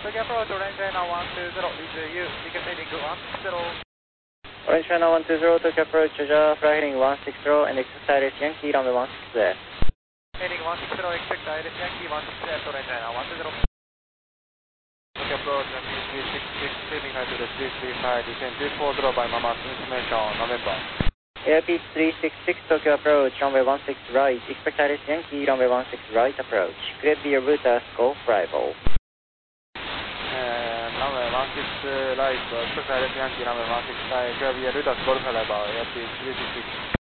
Tokyo approach, Orange China 120, lead you, ticket heading 160. Orange China 120, Tokyo approach, Georgia, fly heading 160, and expect Iris Yankee, runway 16. Heading 160, expect Iris Yankee 16, Orange China 120. Tokyo approach, MD366, saving high to the 335, descend 24, drop by Mama, information, November. Airpeak 366, Tokyo approach, runway 16 right, expect Iris Yankee, runway 16 right approach. Clear your route as Golf Bravo. Runway 16 right, expect Iris Yankee, runway 16 right, clear your route as Golf Bravo, Airpeak 366.